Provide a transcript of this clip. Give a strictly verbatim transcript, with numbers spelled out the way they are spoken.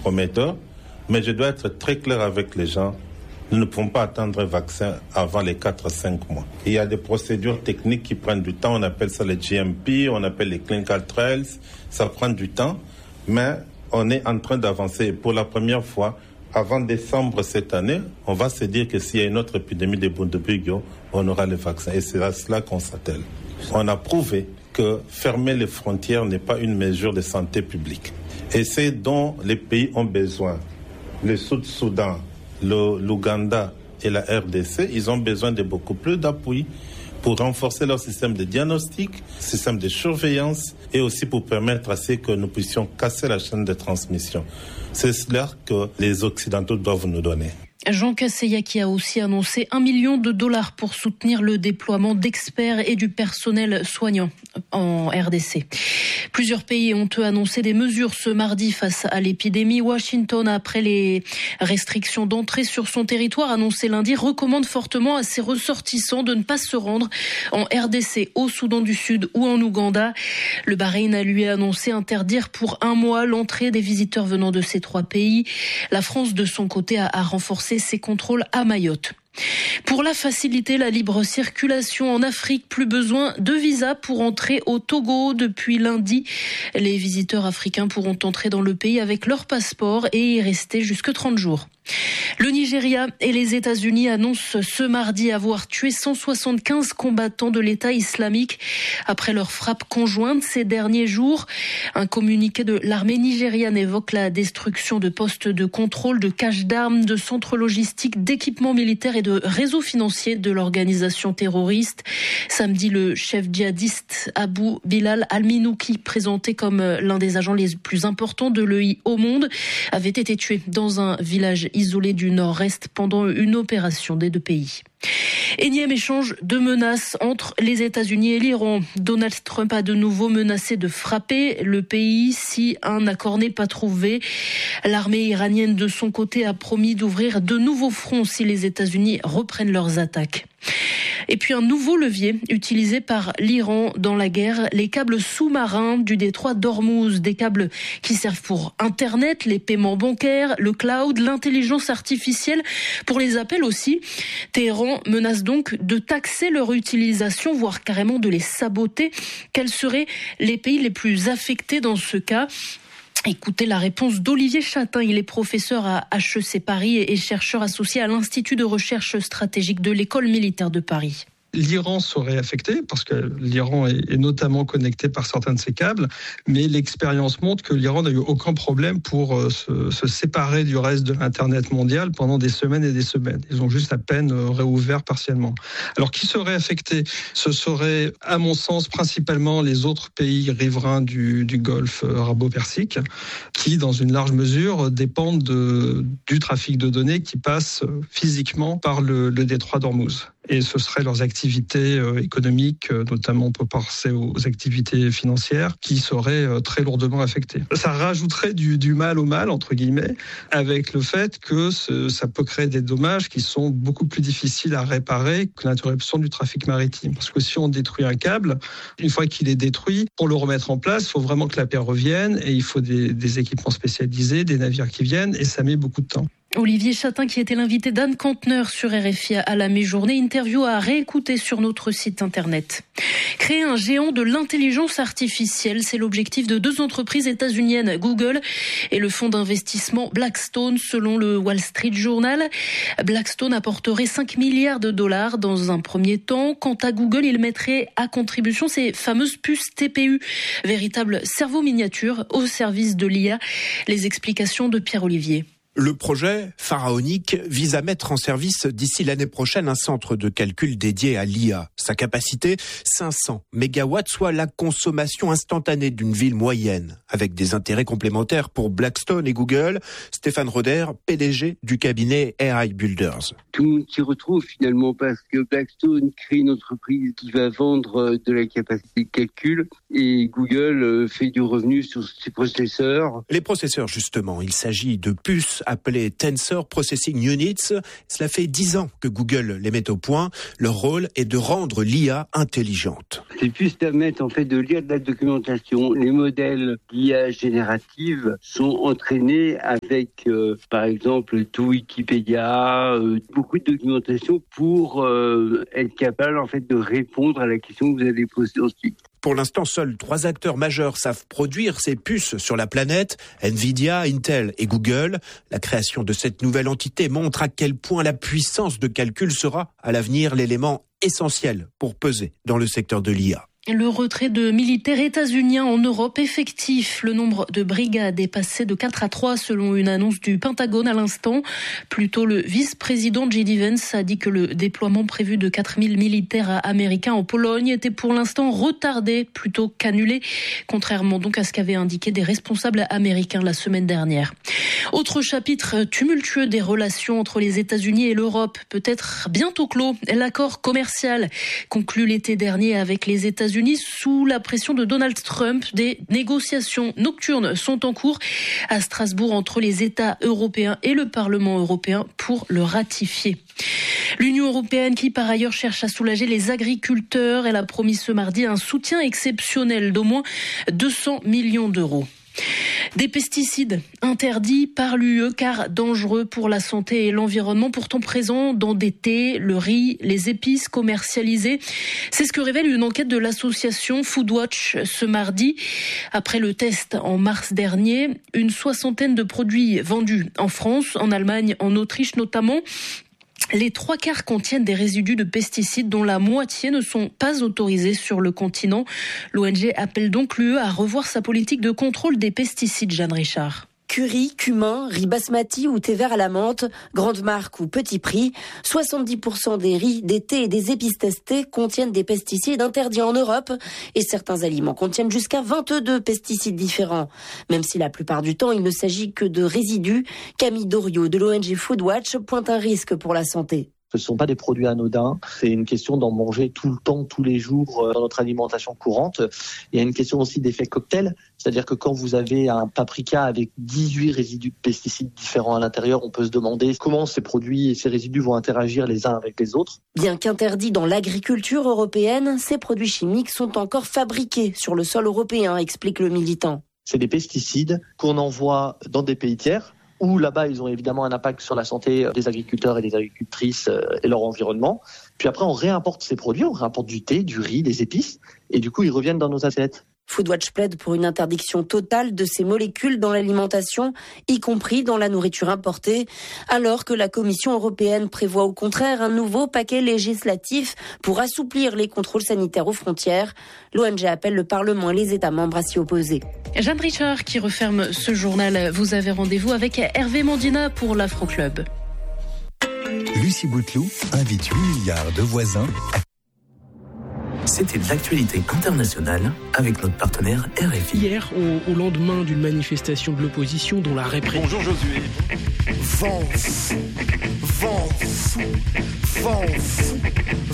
prometteur, mais je dois être très clair avec les gens. Nous ne pouvons pas attendre un vaccin avant les quatre à cinq mois. Il y a des procédures techniques qui prennent du temps. On appelle ça les G M P, on appelle les clinical trials. Ça prend du temps, mais on est en train d'avancer. Et pour la première fois, avant décembre cette année, on va se dire que s'il y a une autre épidémie de Bundibugyo, on aura le vaccin. Et c'est à cela qu'on s'attelle. On a prouvé que fermer les frontières n'est pas une mesure de santé publique. Et c'est dont les pays ont besoin. Le Sud-Soudan, le, l'Ouganda et la R D C, ils ont besoin de beaucoup plus d'appui pour renforcer leur système de diagnostic, système de surveillance et aussi pour permettre à ce que nous puissions casser la chaîne de transmission. C'est cela que les Occidentaux doivent nous donner. Jean Kaseya qui a aussi annoncé un million de dollars pour soutenir le déploiement d'experts et du personnel soignant en R D C. Plusieurs pays ont eux annoncé des mesures ce mardi face à l'épidémie. Washington, après les restrictions d'entrée sur son territoire annoncées lundi, recommande fortement à ses ressortissants de ne pas se rendre en R D C, au Soudan du Sud ou en Ouganda. Le Bahreïn a lui annoncé interdire pour un mois l'entrée des visiteurs venant de ces trois pays. La France, de son côté, a, a renforcé ses contrôles à Mayotte. Pour la faciliter la libre circulation en Afrique, plus besoin de visa pour entrer au Togo. Depuis lundi, les visiteurs africains pourront entrer dans le pays avec leur passeport et y rester jusque trente jours. Le Nigeria et les États-Unis annoncent ce mardi avoir tué cent soixante-quinze combattants de l'État islamique après leur frappe conjointe ces derniers jours. Un communiqué de l'armée nigériane évoque la destruction de postes de contrôle, de caches d'armes, de centres logistiques, d'équipements militaires et de réseaux financiers de l'organisation terroriste. Samedi, le chef djihadiste Abu Bilal al-Minouki, présenté comme l'un des agents les plus importants de l'E I au monde, avait été tué dans un village isolé du nord-est pendant une opération des deux pays. Énième échange de menaces entre les États-Unis et l'Iran. Donald Trump a de nouveau menacé de frapper le pays si un accord n'est pas trouvé. L'armée iranienne, de son côté, a promis d'ouvrir de nouveaux fronts si les États-Unis reprennent leurs attaques. Et puis un nouveau levier utilisé par l'Iran dans la guerre, les câbles sous-marins du détroit d'Ormuz, des câbles qui servent pour Internet, les paiements bancaires, le cloud, l'intelligence artificielle, pour les appels aussi. Téhéran menace donc de taxer leur utilisation, voire carrément de les saboter. Quels seraient les pays les plus affectés dans ce cas ? Écoutez la réponse d'Olivier Chatin. Il est professeur à H E C Paris et chercheur associé à l'Institut de recherche stratégique de l'École militaire de Paris. L'Iran serait affecté parce que l'Iran est notamment connecté par certains de ces câbles, mais l'expérience montre que l'Iran n'a eu aucun problème pour se, se séparer du reste de l'Internet mondial pendant des semaines et des semaines. Ils ont juste à peine réouvert partiellement. Alors, qui serait affecté ? Ce serait, à mon sens, principalement les autres pays riverains du, du Golfe arabo-persique, qui, dans une large mesure, dépendent de, du trafic de données qui passe physiquement par le, le détroit d'Ormuz. Et ce seraient leurs activités euh, économiques, euh, notamment on peut penser aux activités financières, qui seraient euh, très lourdement affectées. Ça rajouterait du, du mal au mal, entre guillemets, avec le fait que ce, ça peut créer des dommages qui sont beaucoup plus difficiles à réparer que l'interruption du trafic maritime. Parce que si on détruit un câble, une fois qu'il est détruit, pour le remettre en place, il faut vraiment que la paix revienne et il faut des, des équipements spécialisés, des navires qui viennent, et ça met beaucoup de temps. Olivier Chatin, qui était l'invité d'Anne Kantner sur R F I à la mi-journée. Interview à réécouter sur notre site internet. Créer un géant de l'intelligence artificielle, c'est l'objectif de deux entreprises états-uniennes, Google et le fonds d'investissement Blackstone, selon le Wall Street Journal. Blackstone apporterait cinq milliards de dollars dans un premier temps. Quant à Google, il mettrait à contribution ces fameuses puces T P U, véritables cerveaux miniatures au service de l'I A. Les explications de Pierre Olivier. Le projet pharaonique vise à mettre en service d'ici l'année prochaine un centre de calcul dédié à l'I A. Sa capacité, cinq cents mégawatts, soit la consommation instantanée d'une ville moyenne, avec des intérêts complémentaires pour Blackstone et Google. Stéphane Roder, P D G du cabinet A I Builders. Tout le monde s'y retrouve finalement parce que Blackstone crée une entreprise qui va vendre de la capacité de calcul et Google fait du revenu sur ses processeurs. Les processeurs, justement, il s'agit de puces puces appelées Tensor Processing Units. Cela fait dix ans que Google les met au point. Leur rôle est de rendre l'I A intelligente. Ces puces permettent en fait de lire de la documentation. Les modèles d'I A générative sont entraînés avec, euh, par exemple, tout Wikipédia, euh, beaucoup de documentation pour euh, être capable en fait de répondre à la question que vous allez poser ensuite. Pour l'instant, seuls trois acteurs majeurs savent produire ces puces sur la planète, Nvidia, Intel et Google. La création de cette nouvelle entité montre à quel point la puissance de calcul sera, à l'avenir, l'élément essentiel pour peser dans le secteur de l'I A. Le retrait de militaires états-uniens en Europe effectif. Le nombre de brigades est passé de quatre à trois selon une annonce du Pentagone à l'instant. Plus tôt, le vice-président J D Vance a dit que le déploiement prévu de quatre mille militaires américains en Pologne était pour l'instant retardé plutôt qu'annulé, contrairement donc à ce qu'avaient indiqué des responsables américains la semaine dernière. Autre chapitre tumultueux des relations entre les États-Unis et l'Europe, peut-être bientôt clos. L'accord commercial conclu l'été dernier avec les États-Unis sous la pression de Donald Trump. Des négociations nocturnes sont en cours à Strasbourg entre les États européens et le Parlement européen pour le ratifier. L'Union européenne qui par ailleurs cherche à soulager les agriculteurs, elle a promis ce mardi un soutien exceptionnel d'au moins deux cents millions d'euros. Des pesticides interdits par l'U E car dangereux pour la santé et l'environnement, pourtant présents dans des thés, le riz, les épices commercialisées. C'est ce que révèle une enquête de l'association Foodwatch ce mardi. Après le test en mars dernier, une soixantaine de produits vendus en France, en Allemagne, en Autriche notamment. Les trois quarts contiennent des résidus de pesticides dont la moitié ne sont pas autorisés sur le continent. L'O N G appelle donc l'U E à revoir sa politique de contrôle des pesticides. Jeanne Richard. Curry, cumin, riz basmati ou thé vert à la menthe, grande marque ou petit prix, soixante-dix pour cent des riz, des thés et des épices testés contiennent des pesticides interdits en Europe et certains aliments contiennent jusqu'à vingt-deux pesticides différents. Même si la plupart du temps il ne s'agit que de résidus, Camille Doriot de l'O N G Foodwatch pointe un risque pour la santé. Ce ne sont pas des produits anodins, c'est une question d'en manger tout le temps, tous les jours dans notre alimentation courante. Il y a une question aussi d'effet cocktail, c'est-à-dire que quand vous avez un paprika avec dix-huit résidus de pesticides différents à l'intérieur, on peut se demander comment ces produits et ces résidus vont interagir les uns avec les autres. Bien qu'interdits dans l'agriculture européenne, ces produits chimiques sont encore fabriqués sur le sol européen, explique le militant. C'est des pesticides qu'on envoie dans des pays tiers, où là-bas, ils ont évidemment un impact sur la santé des agriculteurs et des agricultrices et leur environnement. Puis après, on réimporte ces produits, on réimporte du thé, du riz, des épices, et du coup, ils reviennent dans nos assiettes. Foodwatch plaide pour une interdiction totale de ces molécules dans l'alimentation, y compris dans la nourriture importée, alors que la Commission européenne prévoit au contraire un nouveau paquet législatif pour assouplir les contrôles sanitaires aux frontières. L'O N G appelle le Parlement et les États membres à s'y opposer. Jeanne Richard qui referme ce journal. Vous avez rendez-vous avec Hervé Mandina pour l'Afro-Club. Lucie Bouteloup invite huit milliards de voisins. C'était de l'actualité internationale avec notre partenaire R F I. Hier, au, au lendemain d'une manifestation de l'opposition dont la répression... Bonjour Josué. Vent fou, vent fou, vent fou,